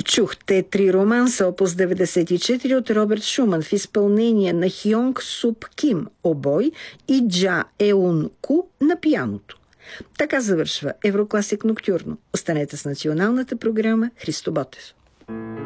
Чухте три романса опус 94 от Робърт Шуман в изпълнение на Хьонг Суп Ким обой и Джа Еун Ку на пианото. Така завършва Еврокласик Ноктюрно. Останете с националната програма Христо Ботев.